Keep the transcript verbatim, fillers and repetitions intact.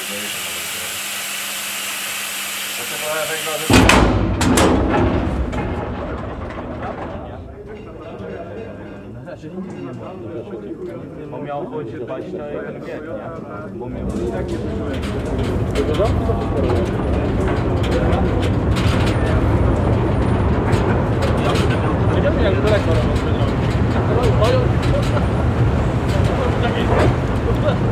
Bo miał być dwadzieścia jeden gier, nie? Bo miał być takie... Będziemy jak daleko robią.